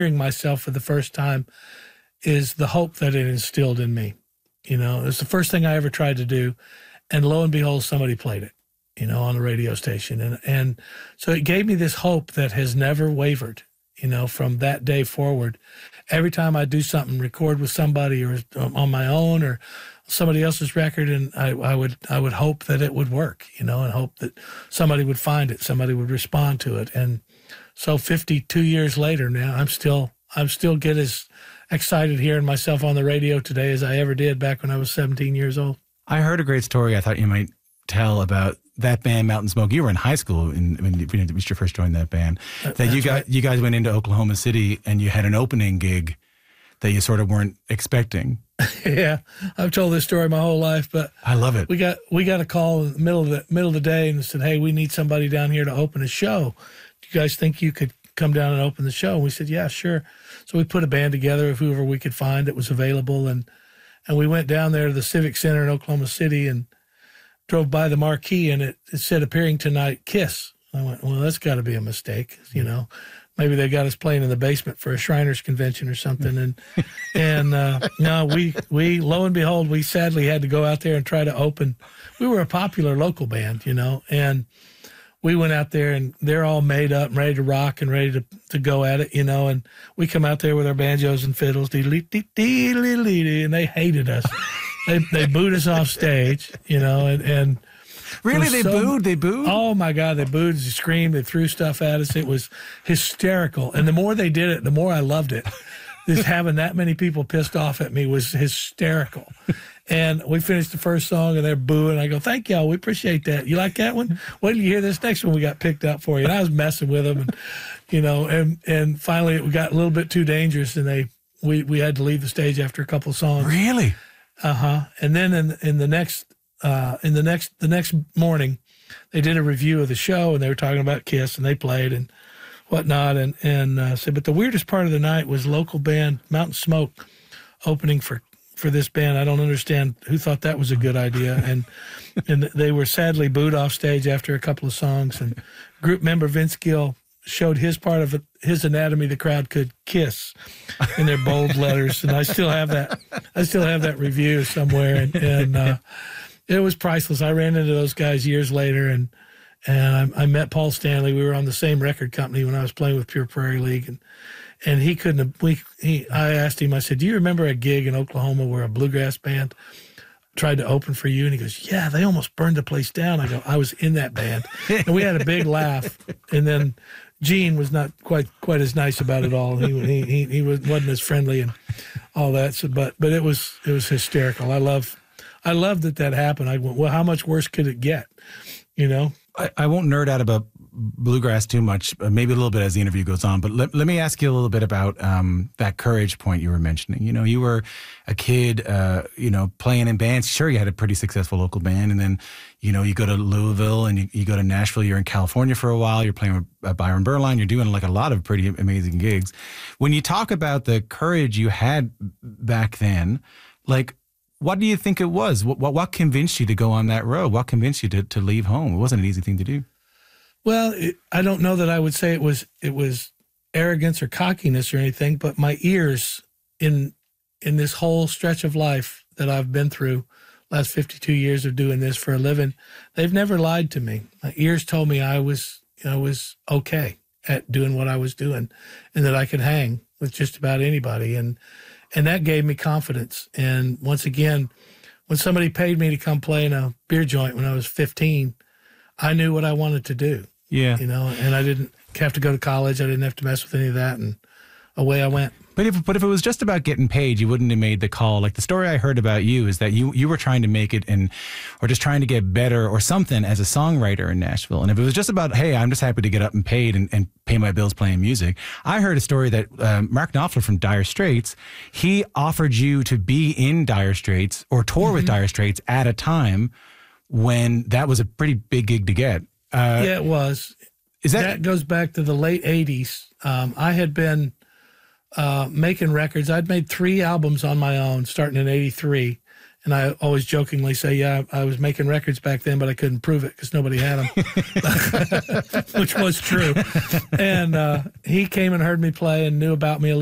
hearing myself for the first time is the hope that it instilled in me. You know, it's the first thing I ever tried to do. And lo and behold, somebody played it, you know, on the radio station. And so it gave me this hope that has never wavered, you know, from that day forward. Every time I do something, record with somebody or on my own or somebody else's record, and I would hope that it would work, you know, and hope that somebody would find it, somebody would respond to it. And so 52 years later now, I'm still get as excited hearing myself on the radio today as I ever did back when I was 17 years old. I heard a great story I thought you might tell about that band, Mountain Smoke. You were in high school when you first joined that band. You guys went into Oklahoma City and you had an opening gig that you sort of weren't expecting. Yeah, I've told this story my whole life, but I love it. We got a call in the middle of the day and said, "Hey, we need somebody down here to open a show. Do you guys think you could come down and open the show?" And we said, "Yeah, sure." So we put a band together of whoever we could find that was available, and we went down there to the Civic Center in Oklahoma City and drove by the marquee, and it said appearing tonight, Kiss. I went, well, that's got to be a mistake, you know. Maybe they got us playing in the basement for a Shriners convention or something. And no, we lo and behold, we sadly had to go out there and try to open. We were a popular local band, you know, and we went out there and they're all made up and ready to rock and ready to go at it, you know, and we come out there with our banjos and fiddles, and they hated us. They booed us off stage, you know, and really, they booed? Oh, my God, they booed, they screamed, they threw stuff at us. It was hysterical. And the more they did it, the more I loved it. Just having that many people pissed off at me was hysterical. And we finished the first song, and they're booing. I go, thank y'all. We appreciate that. You like that one? Wait till you hear this next one we got picked up for you. And I was messing with them, and, you know, and finally it got a little bit too dangerous, and we had to leave the stage after a couple of songs. Really? Uh-huh. And then in the next morning, they did a review of the show, and they were talking about Kiss, and they played and whatnot, and said, but the weirdest part of the night was local band Mountain Smoke opening for this band. I don't understand who thought that was a good idea, and they were sadly booed off stage after a couple of songs, and group member Vince Gill showed his part of his anatomy the crowd could kiss in their bold letters, and I still have that review somewhere, and it was priceless. I ran into those guys years later, and I met Paul Stanley. We were on the same record company when I was playing with Pure Prairie League, and he couldn't have. I asked him. I said, "Do you remember a gig in Oklahoma where a bluegrass band tried to open for you?" And he goes, "Yeah, they almost burned the place down." I go, "I was in that band," and we had a big laugh. And then Gene was not quite as nice about it all. He wasn't as friendly and all that. So, but it was hysterical. I love that happened. I went, well, how much worse could it get? You know? I won't nerd out about bluegrass too much, maybe a little bit as the interview goes on, but let me ask you a little bit about that courage point you were mentioning. You know, you were a kid, playing in bands. Sure, you had a pretty successful local band, and then, you know, you go to Louisville and you go to Nashville. You're in California for a while. You're playing with Byron Berline. You're doing like a lot of pretty amazing gigs. When you talk about the courage you had back then, like, what do you think it was? What convinced you to go on that road? What convinced you to leave home? It wasn't an easy thing to do. Well, I don't know that I would say it was arrogance or cockiness or anything, but my ears in this whole stretch of life that I've been through, last 52 years of doing this for a living, they've never lied to me. My ears told me I was okay at doing what I was doing, and that I could hang with just about anybody, and that gave me confidence. And once again, when somebody paid me to come play in a beer joint when I was 15, I knew what I wanted to do. Yeah. You know, and I didn't have to go to college. I didn't have to mess with any of that, and away I went. But if it was just about getting paid, you wouldn't have made the call. Like the story I heard about you is that you were trying to make it or just trying to get better or something as a songwriter in Nashville. And if it was just about, hey, I'm just happy to get up and paid and pay my bills playing music. I heard a story that Mark Knopfler from Dire Straits, he offered you to be in Dire Straits or tour with Dire Straits at a time when that was a pretty big gig to get. Yeah, it was. That goes back to the late 80s. I had been making records. I'd made 3 albums on my own starting in 83, And I always jokingly say, yeah, I was making records back then, but I couldn't prove it because nobody had them, which was true. And he came and heard me play and knew about me a